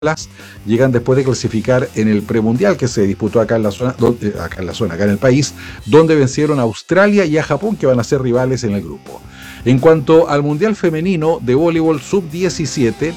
llegan después de clasificar en el premundial que se disputó acá en el país, donde vencieron a Australia y a Japón, que van a ser rivales en el grupo. En cuanto al Mundial Femenino de Voleibol Sub-17,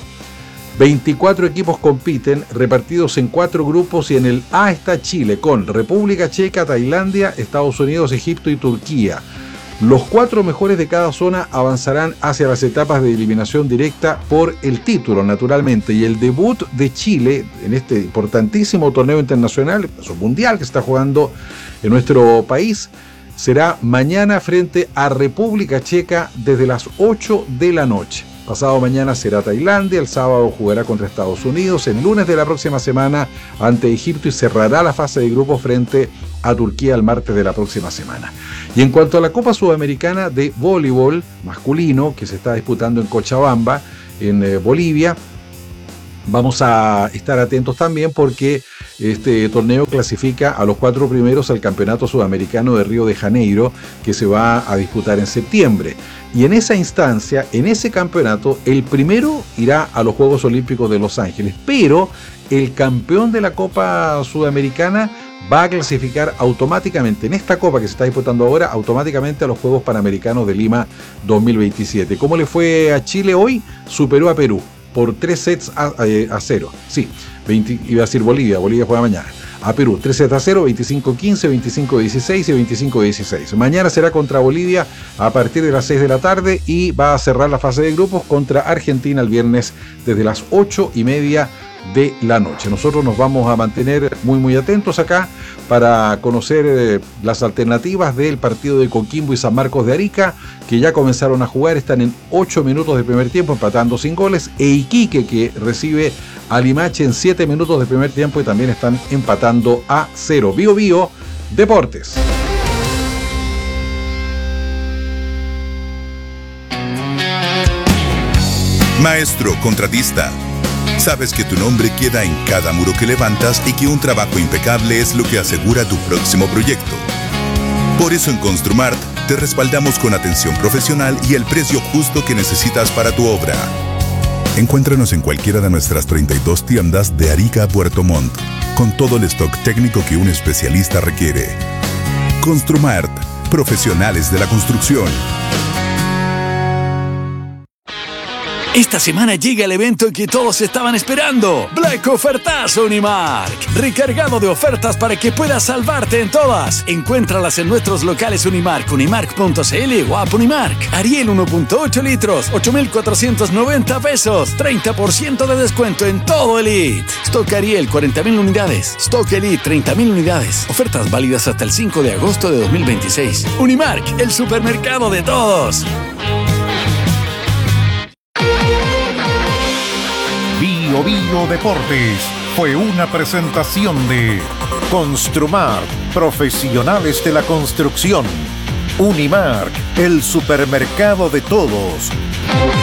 24 equipos compiten, repartidos en 4 grupos, y en el A está Chile, con República Checa, Tailandia, Estados Unidos, Egipto y Turquía. Los 4 mejores de cada zona avanzarán hacia las etapas de eliminación directa por el título, naturalmente, y el debut de Chile en este importantísimo torneo internacional, mundial que se está jugando en nuestro país, será mañana frente a República Checa desde las 8 de la noche. Pasado mañana será Tailandia, el sábado jugará contra Estados Unidos, el lunes de la próxima semana ante Egipto, y cerrará la fase de grupos frente a Turquía el martes de la próxima semana. Y en cuanto a la Copa Sudamericana de Voleibol masculino, que se está disputando en Cochabamba, en Bolivia, vamos a estar atentos también porque este torneo clasifica a los 4 primeros al Campeonato Sudamericano de Río de Janeiro, que se va a disputar en septiembre. Y en esa instancia, en ese campeonato, el primero irá a los Juegos Olímpicos de Los Ángeles, pero el campeón de la Copa Sudamericana va a clasificar automáticamente en esta Copa que se está disputando ahora, automáticamente a los Juegos Panamericanos de Lima 2027. ¿Cómo le fue a Chile hoy? Superó a Perú por 3 sets a 0. Sí, iba a decir Bolivia juega mañana. A Perú, 3 sets a 0, 25-15, 25-16 y 25-16. Mañana será contra Bolivia a partir de las 6 de la tarde y va a cerrar la fase de grupos contra Argentina el viernes desde las 8:30 de la noche. Nosotros nos vamos a mantener muy atentos acá para conocer las alternativas del partido de Coquimbo y San Marcos de Arica, que ya comenzaron a jugar, están en 8 minutos de primer tiempo empatando sin goles, e Iquique, que recibe a Limache en 7 minutos de primer tiempo y también están empatando a 0. Bio Bio Deportes. Maestro contratista, sabes que tu nombre queda en cada muro que levantas y que un trabajo impecable es lo que asegura tu próximo proyecto. Por eso en Construmart te respaldamos con atención profesional y el precio justo que necesitas para tu obra. Encuéntranos en cualquiera de nuestras 32 tiendas de Arica a Puerto Montt, con todo el stock técnico que un especialista requiere. Construmart, profesionales de la construcción. Esta semana llega el evento que todos estaban esperando. Black Ofertazo Unimark. Recargado de ofertas para que puedas salvarte en todas. Encuéntralas en nuestros locales Unimark, unimark.cl o App Unimark. Ariel 1.8 litros, 8,490 pesos. 30% de descuento en todo Elite. Stock Ariel, 40,000 unidades. Stock Elite, 30,000 unidades. Ofertas válidas hasta el 5 de agosto de 2026. Unimark, el supermercado de todos. Bio Bio Deportes fue una presentación de Construmart, profesionales de la construcción. Unimark, el supermercado de todos.